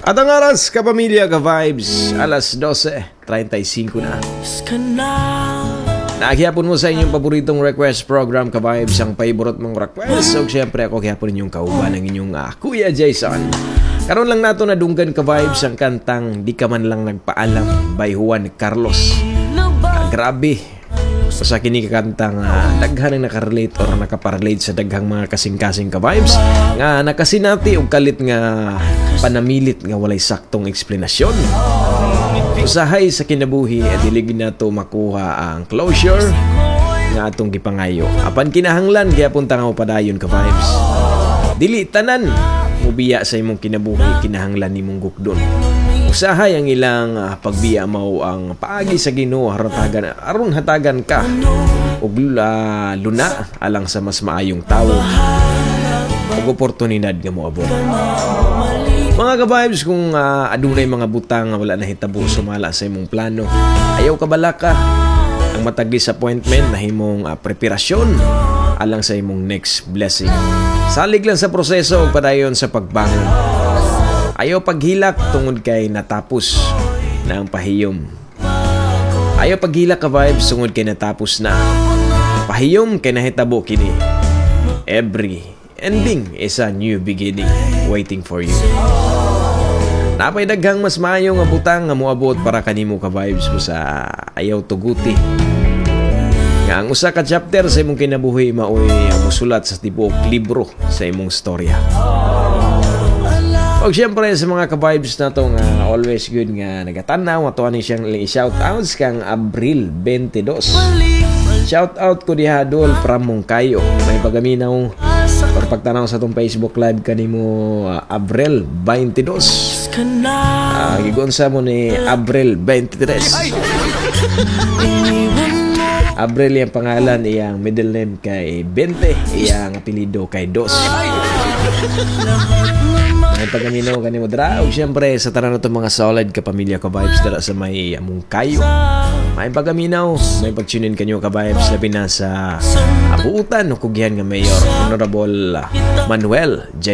At ang oras, kapamilya, ka-vibes, alas 12:35 na. Naghihapon mo sa inyong paboritong request program, ka-vibes, ang favorite mong request. So, syempre, ako kihapon inyong kauban ng inyong Kuya Jason. Karoon lang nato na dunggan, ka-vibes, ang kantang Di Ka Man Lang Nagpaalam by Juan Carlos. Grabe. Sa kini kakantang daghan ang nakarelate or nakaparelate sa daghang mga kasing-kasing ka-vibes nga nakasinati og kalit nga panamilit nga walay saktong eksplanasyon. Usahay sa kinabuhi dilig na to makuha ang closure nga atong gipangayo. Apan kinahanglan gyapon tangaw padayon ka-vibes. Dili tanan mubiya sa imong kinabuhi kinahanglan nimong gukdon. Usahay ang ilang pagbiya mao ang paagi sa Ginoo aron hatagan ka og luna alang sa mas maayong tawo ug oportunidad nga moabot. Mga ka-vibes, kung adunay mga butang nga wala nahitabo sumala sa imong plano, ayaw ka balaka ang matag disappointment na himong preparasyon alang sa imong next blessing. Salig lang sa proseso ug padayon sa pagbangon. Ayaw paghilak tungod kay natapos na ang pahiyom. Ayaw paghilak, ka-vibes, tungod kay natapos na. Pahiyom kay nahitabo kini. Every ending is a new beginning waiting for you. Napay daghang mas maayo nga butang nga moabot para kanimo, ka-vibes, mo sa ayaw tuguti. Nga ang usa ka chapter sa imong kinabuhi maoy musulat sa tibuok libro sa imong storya. O syempre sa mga ka-vibes na to nga always good nga nagatanaw ato ani siyang shoutouts kang Abril 22. Shoutout ko diha dol from Mongkayo. May pagaminaw or pagtanaw sa tong Facebook live kanimo Abril 22. Gigonsa mo ni Abril 23. Abril yung pangalan, iyang middle name kay 20, iyang apelido kay Dos. May pagaminaw kanimo dra. O syempre sa tanan nato mga solid kapamilya ka-vibes dara sa may Mongkayo. May pagaminaw, may pagtunin kanyo ka-vibes labi na sa abuutan o kugyan nga Mayor Honorable Manuel J.